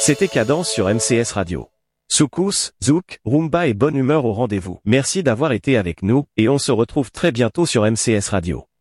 C'était Cadence sur MCS Radio. Soukous, zouk, rumba et bonne humeur au rendez-vous. Merci d'avoir été avec nous, et on se retrouve très bientôt sur MCS Radio.